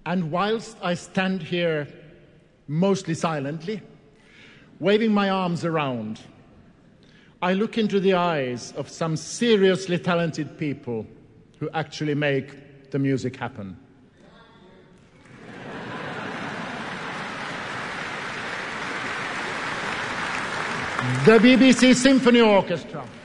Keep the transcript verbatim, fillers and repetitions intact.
And whilst I stand here mostly silently, waving my arms around, I look into the eyes of some seriously talented people who actually make the music happen. The B B C Symphony Orchestra.